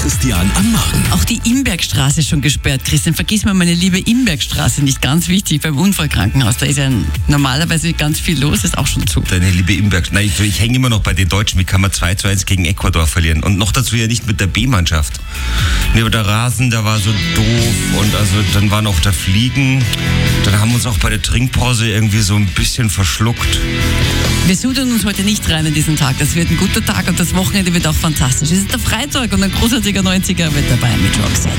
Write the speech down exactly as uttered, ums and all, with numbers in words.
Christian am Morgen. Auch die Imbergstraße ist schon gesperrt, Christian. Vergiss mal meine liebe Imbergstraße nicht. Ganz wichtig beim Unfallkrankenhaus. Da ist ja normalerweise ganz viel los, ist auch schon zu. Deine liebe Imberg. Nein, ich, ich hänge immer noch bei den Deutschen. Wie kann man zwei zu eins gegen Ecuador verlieren? Und noch dazu ja nicht mit der B-Mannschaft. Nee, aber der Rasen, der war so doof. Und also dann waren auch da Fliegen. Dann haben wir uns auch bei der Trinkpause irgendwie so ein bisschen verschluckt. Wir suchen uns heute nicht rein in diesen Tag. Das wird ein guter Tag und das Wochenende wird auch fantastisch. Es ist der Freitag und ein großartiger neunziger wird dabei mit Roxette.